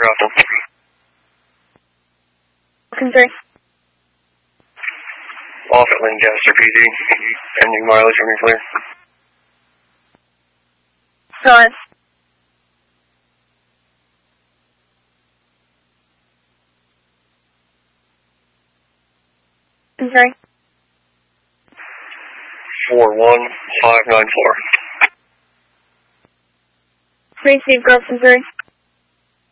Groton. Concern. Off at Lancaster PD. Ending mileage from clear. Go on. I'm sorry. 41594. Receive, girl, concern.